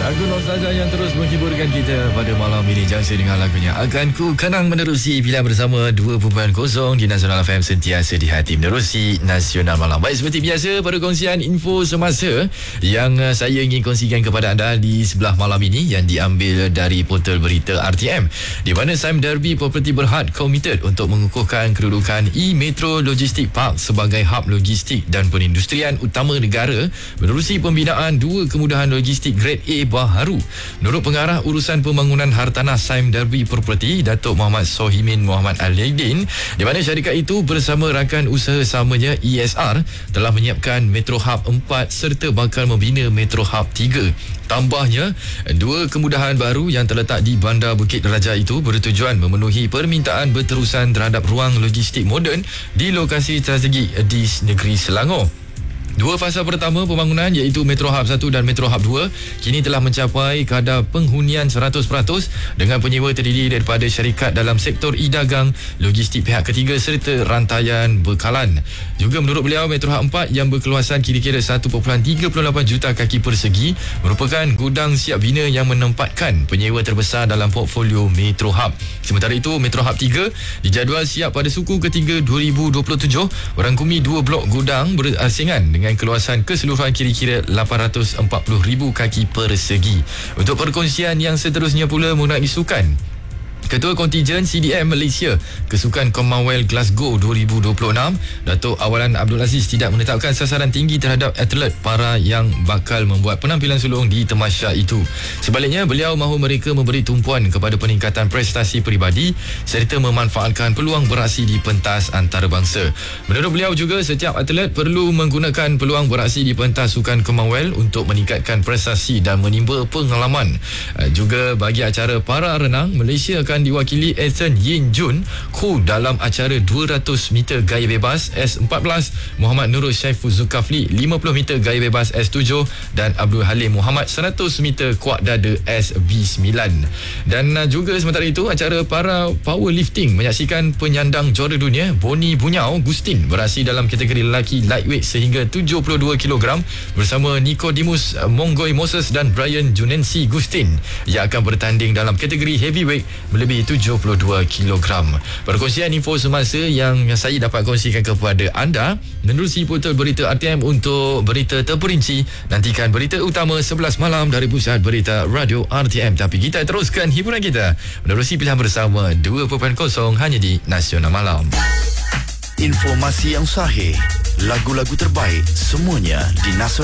Lagu nostalgia yang terus menghiburkan kita pada malam ini. Jangsa dengan lagunya Akan Ku Kenang menerusi pilihan bersama 2.0 di Nasional FM, sentiasa di hati menerusi Nasional Malam. Baik, seperti biasa perkongsian info semasa yang saya ingin kongsikan kepada anda di sebelah malam ini yang diambil dari portal berita RTM, di mana Sime Darby Property Berhad komited untuk mengukuhkan kedudukan E-Metro Logistic Park sebagai hub logistik dan perindustrian utama negara menerusi pembinaan 2 kemudahan logistik Grade A baharu. Menurut pengarah urusan pembangunan hartanah Sime Darby Property, Datuk Muhammad Sohimin Muhammad Al-Yaidin, di mana syarikat itu bersama rakan usaha samanya ESR telah menyiapkan Metro Hub 4 serta bakal membina Metro Hub 3. Tambahnya, 2 kemudahan baru yang terletak di Bandar Bukit Raja itu bertujuan memenuhi permintaan berterusan terhadap ruang logistik moden di lokasi strategik di negeri Selangor. 2 fasa pertama pembangunan iaitu Metro Hub 1 dan Metro Hub 2 kini telah mencapai kadar penghunian 100% dengan penyewa terdiri daripada syarikat dalam sektor e-dagang, logistik pihak ketiga serta rantaian bekalan. Juga menurut beliau, Metro Hub 4 yang berkeluasan kira-kira 1.38 juta kaki persegi merupakan gudang siap bina yang menempatkan penyewa terbesar dalam portfolio Metro Hub. Sementara itu, Metro Hub 3 dijadual siap pada suku ketiga 2027 merangkumi 2 blok gudang berasingan dengan keluasan keseluruhan kira-kira 840,000 kaki persegi. Untuk perkongsian yang seterusnya pula mengenai sukan, Ketua Kontijen CDM Malaysia Kesukan Commonwealth Glasgow 2026, Datuk Awalan Abdul Aziz, tidak menetapkan sasaran tinggi terhadap atlet para yang bakal membuat penampilan sulung di tamasya itu. Sebaliknya, beliau mahu mereka memberi tumpuan kepada peningkatan prestasi peribadi serta memanfaatkan peluang beraksi di pentas antarabangsa. Menurut beliau juga, setiap atlet perlu menggunakan peluang beraksi di pentas sukan Commonwealth untuk meningkatkan prestasi dan menimba pengalaman. Juga bagi acara para renang, Malaysia akan diwakili Ethan Yin Jun Khu dalam acara 200 meter gaya bebas S14, Muhammad Nurul Syaiful Zulkafli 50 meter gaya bebas S7 dan Abdul Halim Muhammad 100 meter kuat dada SB9. Dan juga sementara itu, acara para powerlifting menyaksikan penyandang juara dunia Boni Bunyau Gustin beraksi dalam kategori lelaki lightweight sehingga 72 kg bersama Nicodemus Monggoy Moses dan Brian Junensi Gustin yang akan bertanding dalam kategori heavyweight lebih 72 kg. Perkongsian info semasa yang saya dapat kongsikan kepada anda menerusi portal berita RTM. Untuk berita terperinci, nantikan berita utama 11 malam dari Pusat Berita Radio RTM. Tapi kita teruskan hiburan kita menerusi pilihan bersama 2.0 hanya di Nasional Malam. Informasi yang sahih, lagu-lagu terbaik, semuanya di Nasional.